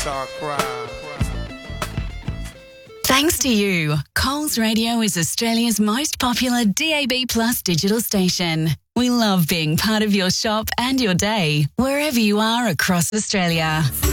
start crying. Thanks to you, Coles Radio is Australia's most popular DAB Plus digital station. We love being part of your shop and your day, wherever you are across Australia.